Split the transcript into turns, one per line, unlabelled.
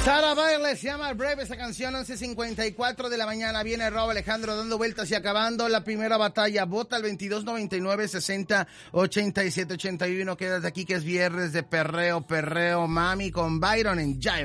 Sara Bareilles se llama Brave, esa canción. 11:54 de la mañana. Viene Rob Alejandro dando vueltas y acabando la primera batalla. Vota al 2299-60-8781. Quédate aquí que es viernes de perreo, mami, con Byron en Jive.